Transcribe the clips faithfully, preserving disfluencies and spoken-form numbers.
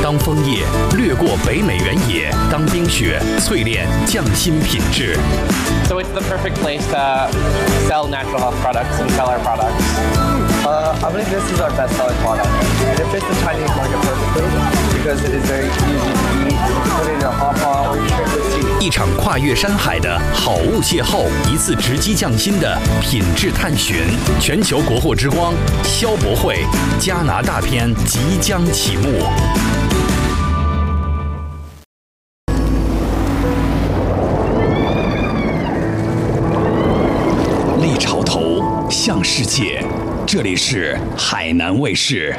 当枫叶，掠过北美原野，当冰雪淬炼匠心品质。 So it's the perfect place to sell natural health products and sell our products. Uh, I believe this is our best-selling product. And it fits the Chinese market perfectly because it is very easy to eat. You can put it in a hot pot or you drink with tea. 一场跨越山海的好物邂逅，一次直击匠心的品质探寻。全球国货之光，消博会加拿大篇即将启幕。立潮头向世界，这里是海南卫视。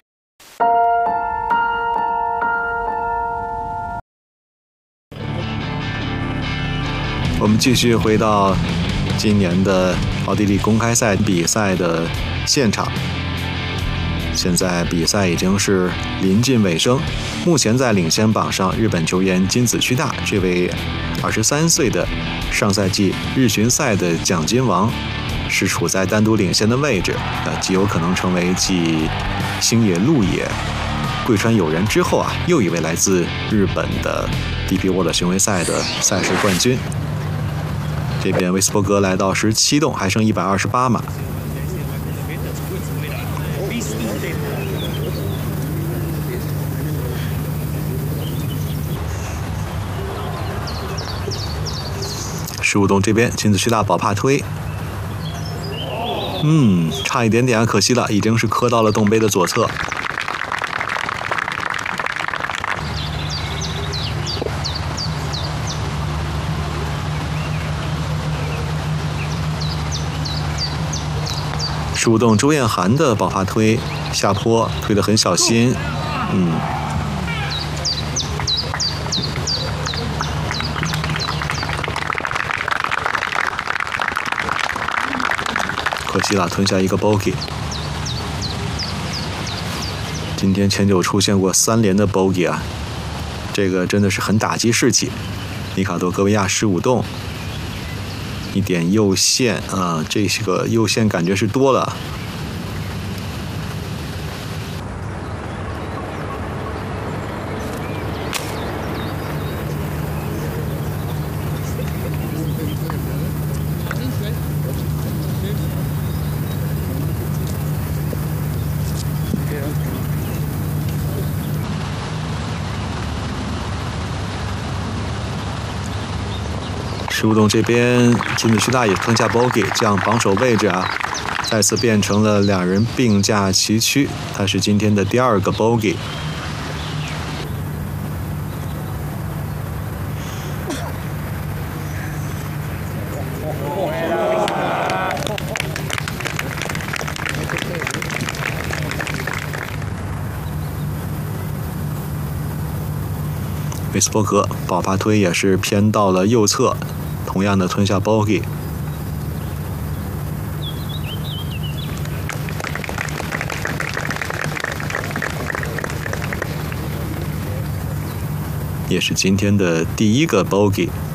我们继续回到今年的奥地利公开赛比赛的现场。现在比赛已经是临近尾声，目前在领先榜上，日本球员金子屈大，这位二十三岁的上赛季日巡赛的奖金王，是处在单独领先的位置，呃，极有可能成为继星野鹿野、桂川友人之后啊，又一位来自日本的 D P World 巡回赛的赛事冠军。这边威斯伯格来到十七洞，还剩一百二十八码。十五洞这边，金子屈大保帕推，嗯，差一点点啊，可惜了，已经是磕到了洞杯的左侧。十五洞周艳涵的保帕推下坡推得很小心，嗯，可惜了，吞下一个 bogey。今天前九出现过三连的 bogey 啊，这个真的是很打击士气。尼卡多戈维亚十五洞。一点右线啊，这个右线感觉是多了。十五洞这边，金子屈大也吞下 bogey， 这样榜首位置啊，再次变成了两人并驾齐驱。他是今天的第二个 bogey。威斯伯格保帕推也是偏到了右侧。同样的吞下 bogey， 也是今天的第一个 bogey。